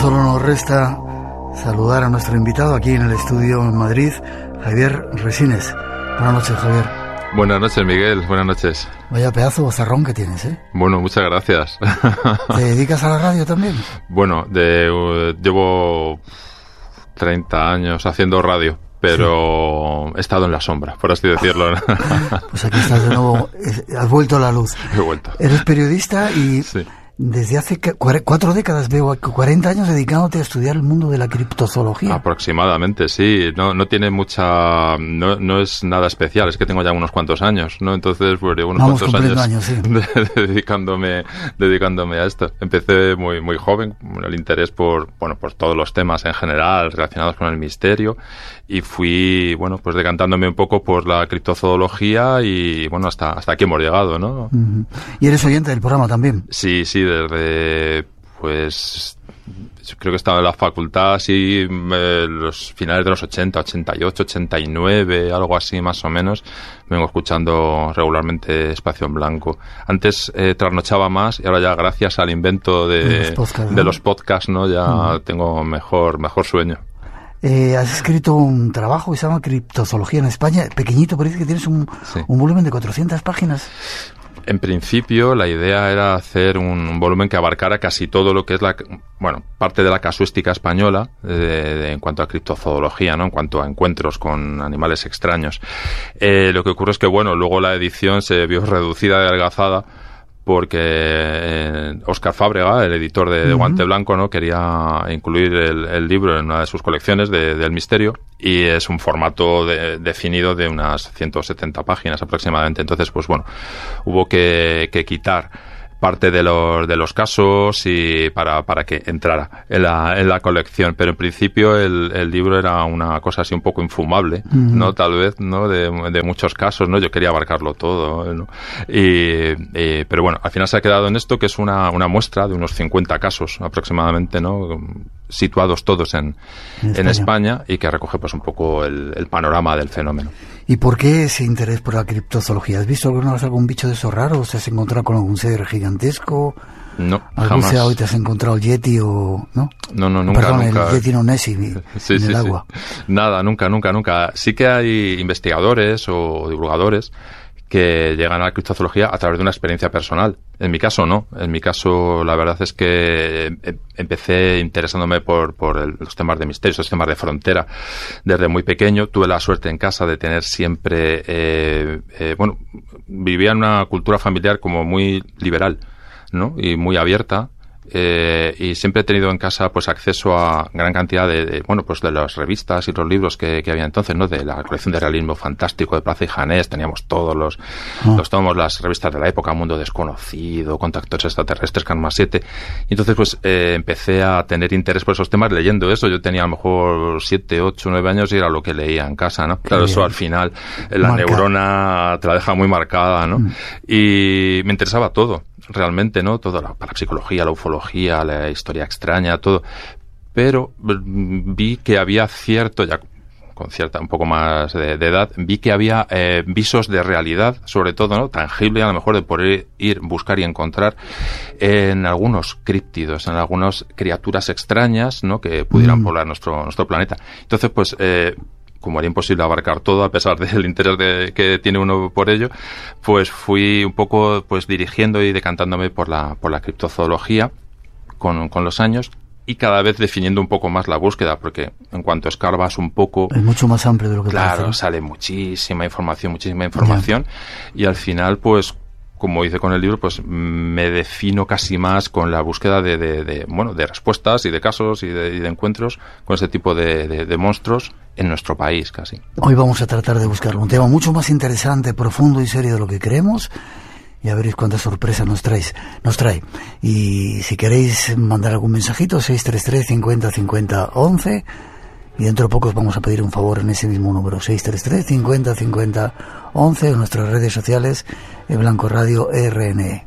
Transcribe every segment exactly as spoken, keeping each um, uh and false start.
solo nos resta saludar a nuestro invitado aquí en el estudio en Madrid, Javier Resines. Buenas noches, Javier. Buenas noches, Miguel. Buenas noches. Vaya pedazo de bozarrón que tienes, ¿eh? Bueno, muchas gracias. ¿Te dedicas a la radio también? Bueno, de, uh, llevo treinta años haciendo radio, pero sí. He estado en la sombra, por así decirlo. Pues aquí estás de nuevo, has vuelto a la luz. He vuelto. Eres periodista y... Sí. Desde hace cuatro décadas, veo cuarenta años dedicándote a estudiar el mundo de la criptozoología. Aproximadamente, sí. No, no tiene mucha... No, no es nada especial, es que tengo ya unos cuantos años, ¿no? Entonces, pues, unos Vamos cuantos años, años sí. dedicándome, dedicándome a esto. Empecé muy, muy joven, el interés por, bueno, por todos los temas en general relacionados con el misterio, y fui, bueno, pues decantándome un poco por la criptozoología y, bueno, hasta, hasta aquí hemos llegado, ¿no? Uh-huh. ¿Y eres oyente del programa también? Sí, sí, desde, pues, creo que estaba en la facultad, sí, eh, los finales de los ochenta, ochenta y ocho, ochenta y nueve, algo así más o menos. Vengo escuchando regularmente Espacio en Blanco. Antes eh, trasnochaba más y ahora ya gracias al invento de, de los podcasts, ¿no? de los podcasts, ¿no? Ya uh-huh. tengo mejor, mejor sueño. Eh, has escrito un trabajo que se llama Criptozoología en España, pequeñito, parece que tienes un, sí. un volumen de cuatrocientas páginas. En principio, la idea era hacer un, un volumen que abarcara casi todo lo que es la, bueno, parte de la casuística española de, de, en cuanto a criptozoología, ¿no? En cuanto a encuentros con animales extraños. Eh, lo que ocurre es que, bueno, luego la edición se vio reducida y adelgazada porque eh, Óscar Fábrega, el editor de, de Guante Blanco, ¿no? Quería incluir el, el libro en una de sus colecciones de, del misterio, y es un formato de, definido de unas ciento setenta páginas aproximadamente. Entonces, pues bueno, hubo que, que quitar parte de los de los casos y para para que entrara en la en la colección, pero en principio el, el libro era una cosa así un poco infumable, mm. no tal vez, no de, de muchos casos, no, yo quería abarcarlo todo, ¿no? y, y pero bueno, al final se ha quedado en esto, que es una una muestra de unos cincuenta casos aproximadamente, no, situados todos en en España, en España y que recoge pues un poco el, el panorama del fenómeno. ¿Y por qué ese interés por la criptozoología? ¿Has visto alguna vez algún bicho de esos raros? ¿Te has encontrado con algún ser gigantesco? No, ¿Algún jamás. ser hoy te has encontrado el Yeti o...? No, no, no nunca, Perdón, nunca. el Yeti no Nessie sí, en sí, el sí. agua. Nada, nunca, nunca, nunca. Sí que hay investigadores o divulgadores que llegan a la criptozoología a través de una experiencia personal. En mi caso, no. En mi caso, la verdad es que empecé interesándome por, por el, los temas de misterio, los temas de frontera, desde muy pequeño. Tuve la suerte en casa de tener siempre... Eh, eh, bueno, vivía en una cultura familiar como muy liberal, ¿no? Y muy abierta. Eh, y siempre he tenido en casa pues acceso a gran cantidad de, de bueno pues de las revistas y los libros que, que había entonces, ¿no? De la colección de realismo fantástico de Plaza y Janés, teníamos todos los oh. los tomos, las revistas de la época, Mundo Desconocido, Contactos Extraterrestres, Karma siete, y entonces pues eh, empecé a tener interés por esos temas leyendo eso. Yo tenía a lo mejor siete, ocho, nueve años y era lo que leía en casa, ¿no? Claro, eso al final la Marca. neurona te la deja muy marcada, ¿no? Mm. Y me interesaba todo, realmente, ¿no? Toda la parapsicología, la ufología, la historia extraña, todo. Pero vi que había cierto, ya con cierta, un poco más de, de edad, vi que había eh, visos de realidad, sobre todo, ¿no? Tangible, a lo mejor de poder ir, buscar y encontrar en algunos críptidos, en algunas criaturas extrañas, ¿no? Que pudieran mm. poblar nuestro, nuestro planeta. Entonces, pues, eh, como era imposible abarcar todo, a pesar del interés de, que tiene uno por ello, pues fui un poco pues dirigiendo y decantándome por la por la criptozoología con, con los años, y cada vez definiendo un poco más la búsqueda, porque en cuanto escarbas un poco... Es mucho más amplio de lo que Claro, parece, ¿no? Sale muchísima información, muchísima información, yeah. y al final, pues, como hice con el libro, pues me defino casi más con la búsqueda de, de, de bueno, de respuestas y de casos y de, y de encuentros con ese tipo de, de, de monstruos en nuestro país, casi. Hoy vamos a tratar de buscar un tema mucho más interesante, profundo y serio de lo que creemos, y a veréis cuántas sorpresas nos traéis, nos trae. Y si queréis mandar algún mensajito, seis tres tres, cincuenta, cincuenta, once, y dentro de poco os vamos a pedir un favor en ese mismo número, seis tres tres, cincuenta, cincuenta, once, en nuestras redes sociales, e Blanco Radio R N E.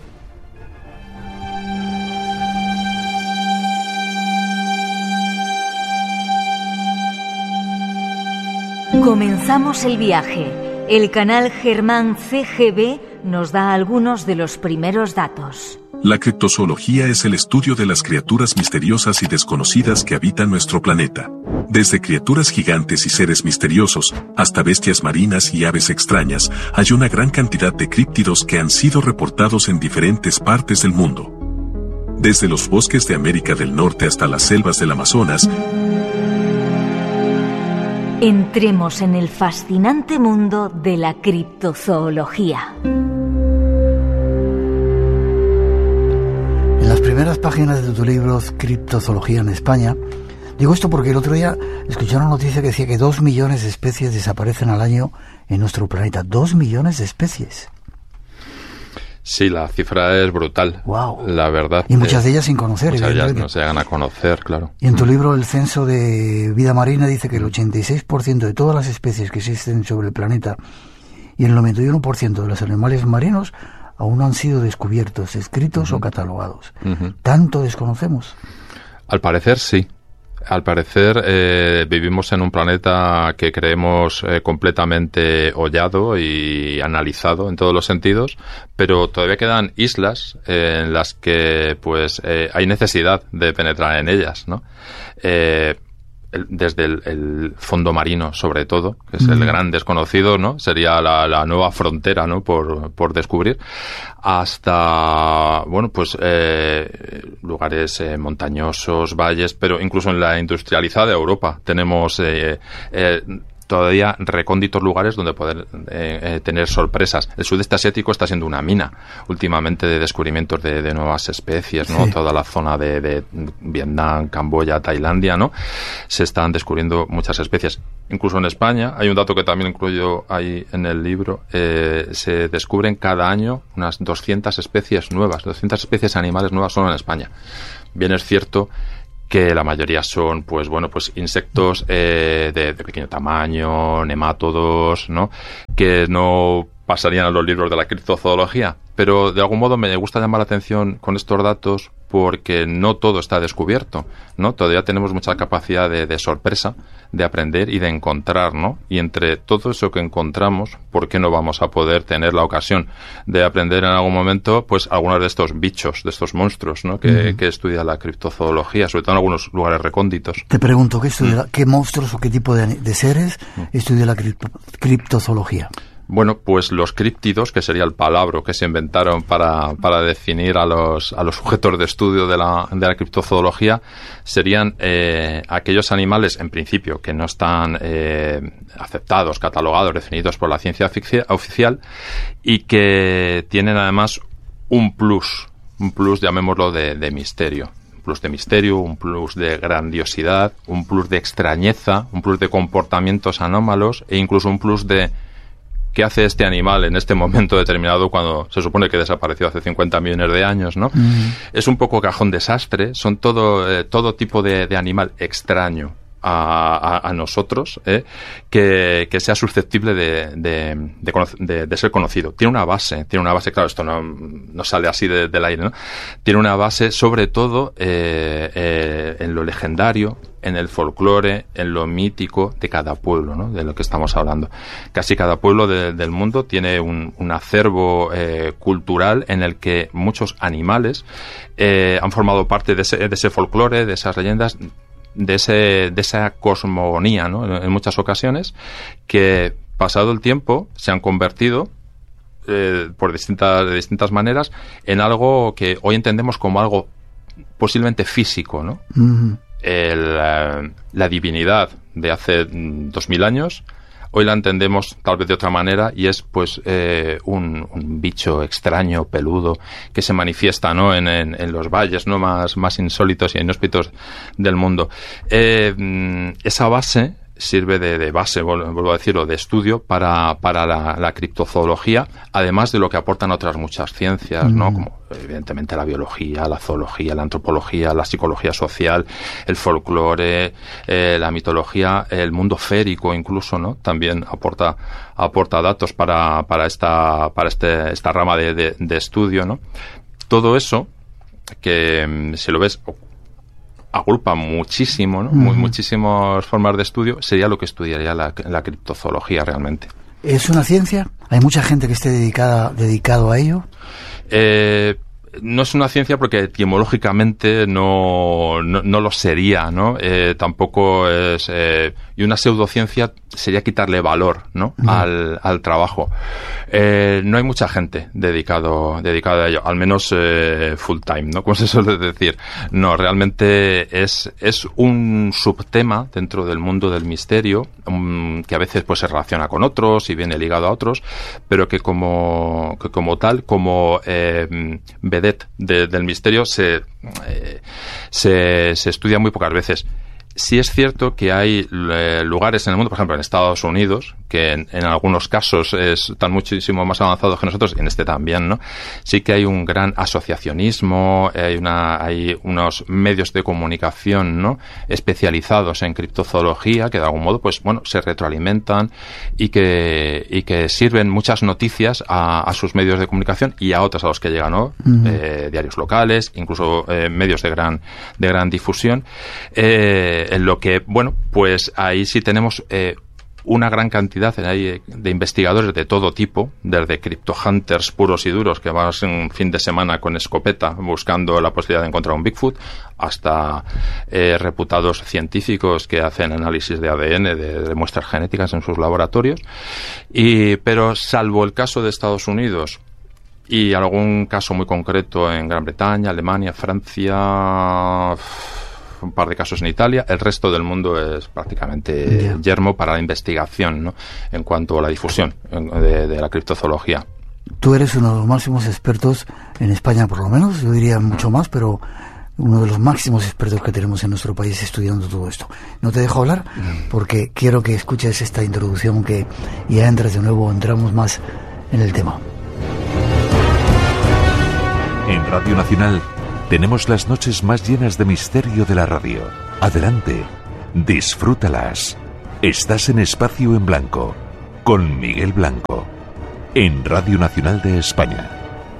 Comenzamos el viaje. El canal Germán C G B nos da algunos de los primeros datos. La criptozoología es el estudio de las criaturas misteriosas y desconocidas que habitan nuestro planeta. Desde criaturas gigantes y seres misteriosos, hasta bestias marinas y aves extrañas, hay una gran cantidad de críptidos que han sido reportados en diferentes partes del mundo. Desde los bosques de América del Norte hasta las selvas del Amazonas. Entremos en el fascinante mundo de la criptozoología. En las primeras páginas de tu libro Criptozoología en España, digo esto porque el otro día escuché una noticia que decía que dos millones de especies desaparecen al año en nuestro planeta. Dos millones de especies. Sí, la cifra es brutal. Wow. La verdad. Y muchas de ellas sin conocer. Muchas de ellas no se llegan a conocer, claro. Y en tu libro El Censo de Vida Marina dice que el ochenta y seis por ciento de todas las especies que existen sobre el planeta y el noventa y uno por ciento de los animales marinos aún no han sido descubiertos, escritos uh-huh. o catalogados. Uh-huh. ¿Tanto desconocemos? Al parecer sí. Al parecer eh, vivimos en un planeta que creemos eh, completamente hollado y analizado en todos los sentidos, pero todavía quedan islas eh, en las que pues eh, hay necesidad de penetrar en ellas, ¿no? Eh, El, desde el, el fondo marino, sobre todo, que es mm. el gran desconocido, ¿no? Sería la, la nueva frontera, ¿no? Por, por descubrir, hasta, bueno, pues eh, lugares eh, montañosos, valles, pero incluso en la industrializada Europa tenemos eh, eh, todavía recónditos lugares donde poder eh, eh, tener sorpresas. El sudeste asiático está siendo una mina últimamente de descubrimientos de, de nuevas especies, ¿no? Sí. Toda la zona de, de Vietnam, Camboya, Tailandia, ¿no? Se están descubriendo muchas especies. Incluso en España, hay un dato que también incluyo ahí en el libro, eh, se descubren cada año unas doscientas especies nuevas, doscientas especies animales nuevas solo en España. Bien es cierto que la mayoría son, pues bueno, pues insectos eh, de, de pequeño tamaño, nemátodos, ¿no? Que no pasarían a los libros de la criptozoología. Pero de algún modo me gusta llamar la atención con estos datos porque no todo está descubierto, ¿no? Todavía tenemos mucha capacidad de, de sorpresa, de aprender y de encontrar, ¿no? Y entre todo eso que encontramos, ¿por qué no vamos a poder tener la ocasión de aprender en algún momento, pues, algunos de estos bichos, de estos monstruos, ¿no? Que, uh-huh. que estudia la criptozoología, sobre todo en algunos lugares recónditos. Te pregunto, ¿qué estudia, uh-huh. qué monstruos o qué tipo de, de seres uh-huh. estudia la cripto, criptozoología? Bueno, pues los críptidos, que sería el palabra que se inventaron para, para definir a los, a los sujetos de estudio de la, de la criptozoología, serían eh, aquellos animales, en principio, que no están eh, aceptados, catalogados, definidos por la ciencia oficial y que tienen además un plus, un plus, llamémoslo, de, de misterio. Un plus de misterio, un plus de grandiosidad, un plus de extrañeza, un plus de comportamientos anómalos e incluso un plus de ¿qué hace este animal en este momento determinado cuando se supone que desapareció hace cincuenta millones de años, ¿no? Mm. Es un poco cajón desastre, son todo, eh, todo tipo de, de animal extraño a, a, a nosotros, ¿eh? que, que sea susceptible de, de, de, de, de ser conocido. Tiene una base, tiene una base, claro, esto no, no sale así de, del aire, ¿no? Tiene una base sobre todo eh, eh, en lo legendario, en el folclore, en lo mítico de cada pueblo, ¿no? De lo que estamos hablando. Casi cada pueblo de, del mundo tiene un, un acervo eh, cultural en el que muchos animales eh, han formado parte de ese, de ese folclore, de esas leyendas, de ese de esa cosmogonía, ¿no? En, en muchas ocasiones, que pasado el tiempo se han convertido eh, por distintas de distintas maneras en algo que hoy entendemos como algo posiblemente físico, ¿no? Mm-hmm. El, uh, la divinidad de hace dos mil años hoy la entendemos tal vez de otra manera y es pues eh, un, un bicho extraño, peludo, que se manifiesta, ¿no? en, en, en los valles, ¿no? más, más insólitos y inhóspitos del mundo. Eh, esa base sirve de, de base, vuelvo a decirlo, de estudio para, para la, la criptozoología, además de lo que aportan otras muchas ciencias, mm. ¿no? Como evidentemente la biología, la zoología, la antropología, la psicología social, el folclore, eh, la mitología, el mundo férico incluso, ¿no? También aporta, aporta datos para, para esta, para este, esta rama de, de, de estudio, ¿no? Todo eso, que si lo ves, agrupa muchísimo, ¿no? Uh-huh. Muchísimas formas de estudio, sería lo que estudiaría la, la criptozoología realmente. ¿Es una ciencia? ¿Hay mucha gente que esté dedicada dedicado a ello? Eh, no es una ciencia porque etimológicamente no, no, no lo sería, ¿no? Eh, tampoco es... Eh, y una pseudociencia sería quitarle valor, ¿no? Uh-huh. al, al trabajo. Eh, no hay mucha gente dedicado, dedicada a ello, al menos eh, full time, ¿no? Como se suele decir. No, realmente es, es un subtema dentro del mundo del misterio, um, que a veces pues se relaciona con otros y viene ligado a otros, pero que como, que como tal, como eh, vedette de, del misterio, se, eh, se, se estudia muy pocas veces. Sí es cierto que hay eh, lugares en el mundo, por ejemplo en Estados Unidos, que en, en algunos casos es, están muchísimo más avanzados que nosotros, y en este también, ¿no? Sí que hay un gran asociacionismo, hay, una, hay unos medios de comunicación, ¿no? especializados en criptozoología, que de algún modo, pues bueno, se retroalimentan y que, y que sirven muchas noticias a, a sus medios de comunicación y a otros a los que llegan, ¿no? Uh-huh. Eh, diarios locales, incluso eh, medios de gran, de gran difusión. Eh, en lo que, bueno, pues ahí sí tenemos eh, una gran cantidad de, de investigadores de todo tipo, desde criptohunters puros y duros que van un fin de semana con escopeta buscando la posibilidad de encontrar un Bigfoot, hasta eh, reputados científicos que hacen análisis de A D N, de, de muestras genéticas en sus laboratorios. Y, pero salvo el caso de Estados Unidos y algún caso muy concreto en Gran Bretaña, Alemania, Francia, un par de casos en Italia, el resto del mundo es prácticamente yeah. yermo para la investigación, ¿no? En cuanto a la difusión de, de la criptozoología. Tú eres uno de los máximos expertos en España, por lo menos, yo diría mucho más, pero uno de los máximos expertos que tenemos en nuestro país estudiando todo esto. No te dejo hablar porque quiero que escuches esta introducción, que ya entras de nuevo, entramos más en el tema. En Radio Nacional tenemos las noches más llenas de misterio de la radio. Adelante, disfrútalas. Estás en Espacio en Blanco, con Miguel Blanco, en Radio Nacional de España.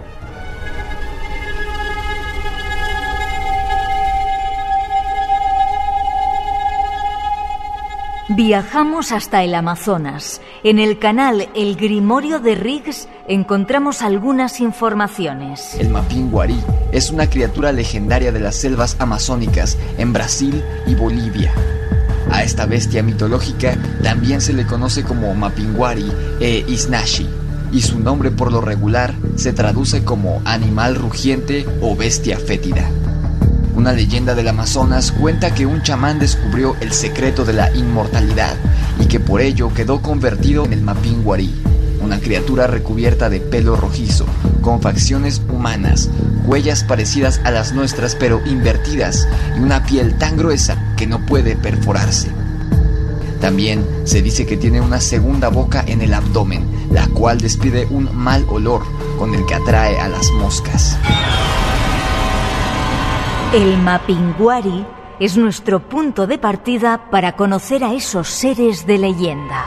Viajamos hasta el Amazonas. En el canal El Grimorio de Riggs encontramos algunas informaciones. El mapinguari es una criatura legendaria de las selvas amazónicas en Brasil y Bolivia. A esta bestia mitológica también se le conoce como mapinguari e isnashi, y su nombre por lo regular se traduce como animal rugiente o bestia fétida. Una leyenda del Amazonas cuenta que un chamán descubrió el secreto de la inmortalidad y que por ello quedó convertido en el mapinguari, una criatura recubierta de pelo rojizo, con facciones humanas, huellas parecidas a las nuestras pero invertidas y una piel tan gruesa que no puede perforarse. También se dice que tiene una segunda boca en el abdomen, la cual despide un mal olor con el que atrae a las moscas. El mapinguari es nuestro punto de partida para conocer a esos seres de leyenda.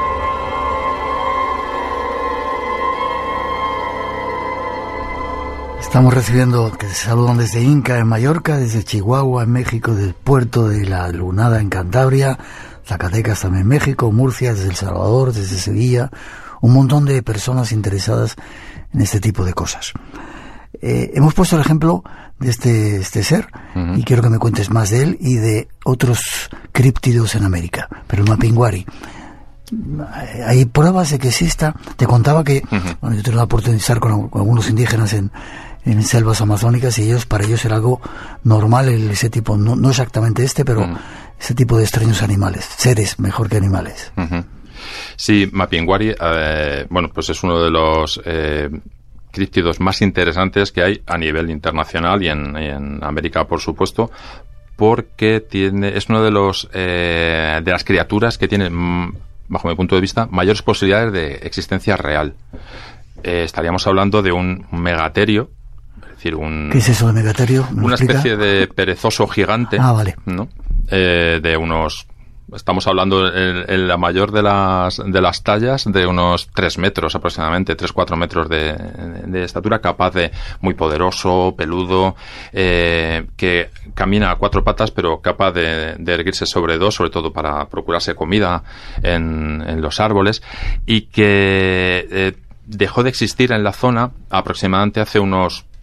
Estamos recibiendo que se saludan desde Inca en Mallorca, desde Chihuahua en México, del puerto de La Lunada en Cantabria, Zacatecas también en México, Murcia, desde El Salvador, desde Sevilla, un montón de personas interesadas en este tipo de cosas. Eh, hemos puesto el ejemplo de este, este ser, uh-huh. y quiero que me cuentes más de él y de otros críptidos en América. Pero el mapinguari, hay pruebas de que exista. Te contaba que, uh-huh. bueno, yo tuve la oportunidad de estar con, con algunos indígenas en, en selvas amazónicas, y ellos, para ellos era algo normal el, ese tipo, no, no exactamente este, pero uh-huh. ese tipo de extraños animales, seres mejor que animales. Uh-huh. Sí, mapinguari, eh, bueno, pues es uno de los eh, críptidos más interesantes que hay a nivel internacional y en, y en América, por supuesto, porque tiene es uno de los eh, de las criaturas que tienen, bajo mi punto de vista, mayores posibilidades de existencia real. Eh, estaríamos hablando de un megaterio, es decir, un... ¿Qué es eso de megaterio? Una explica? especie de perezoso gigante, ah, vale. ¿no? Eh, de unos... Estamos hablando en, en la mayor de las de las tallas de unos tres metros aproximadamente, tres cuatro metros de, de estatura, capaz de, muy poderoso, peludo, eh, que camina a cuatro patas, pero capaz de, de erguirse sobre dos, sobre todo para procurarse comida en, en los árboles, y que eh, dejó de existir en la zona aproximadamente hace unos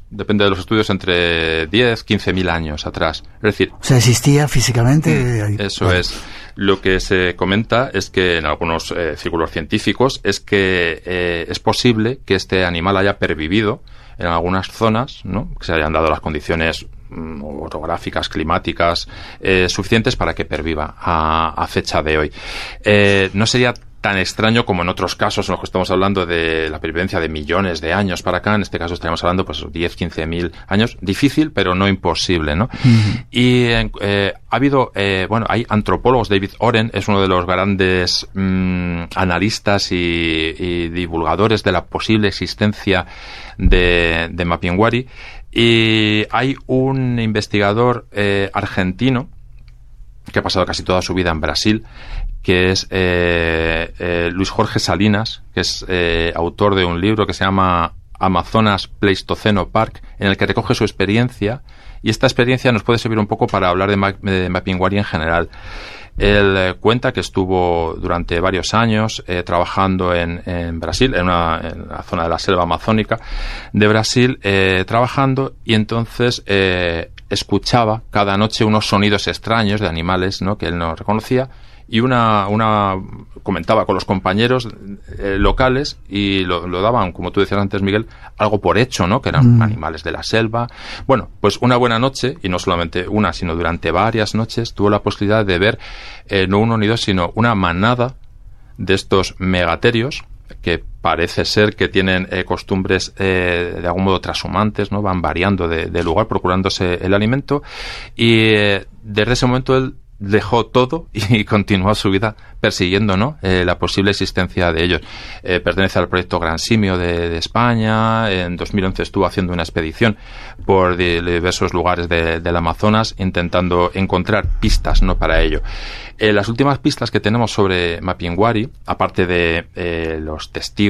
depende de los estudios, entre diez, quince mil años atrás. Es decir... O sea, ¿existía físicamente? Mm, eso vale. es. Lo que se comenta es que en algunos eh, círculos científicos es que eh, es posible que este animal haya pervivido en algunas zonas, ¿no? Que se hayan dado las condiciones mm, orográficas, climáticas eh, suficientes para que perviva a, a fecha de hoy. Eh, no sería tan extraño como en otros casos en los que estamos hablando de la pervivencia de millones de años para acá. En este caso estaríamos hablando pues diez, quince mil años. Difícil, pero no imposible, ¿no? Uh-huh. Y eh, ha habido, eh, bueno, hay antropólogos. David Oren es uno de los grandes mmm, analistas y, y divulgadores de la posible existencia de, de Mapinguari. Y hay un investigador eh, argentino que ha pasado casi toda su vida en Brasil, que es eh, eh, Luis Jorge Salinas, que es eh, autor de un libro que se llama Amazonas Pleistoceno Park, en el que recoge su experiencia, y esta experiencia nos puede servir un poco para hablar de, Ma- de Mapinguari en general. Él eh, cuenta que estuvo durante varios años eh, trabajando en, en Brasil, en, una, en la zona de la selva amazónica de Brasil, eh, trabajando, y entonces eh, escuchaba cada noche unos sonidos extraños de animales, ¿no?, que él no reconocía, y una, una comentaba con los compañeros eh, locales, y lo, lo daban, como tú decías antes, Miguel, algo por hecho, ¿no?, que eran mm. animales de la selva. Bueno, pues una buena noche, y no solamente una, sino durante varias noches, tuvo la posibilidad de ver eh, no uno ni dos, sino una manada de estos megaterios, que parece ser que tienen eh, costumbres eh, de algún modo trashumantes, ¿no? Van variando de, de lugar, procurándose el alimento, y eh, desde ese momento él dejó todo y continuó su vida persiguiendo, ¿no?, eh, la posible existencia de ellos. Eh, pertenece al proyecto Gran Simio de, de España. En dos mil once estuvo haciendo una expedición por diversos lugares de, del Amazonas, intentando encontrar pistas, ¿no?, para ello. Eh, las últimas pistas que tenemos sobre Mapinguari, aparte de eh, los testigos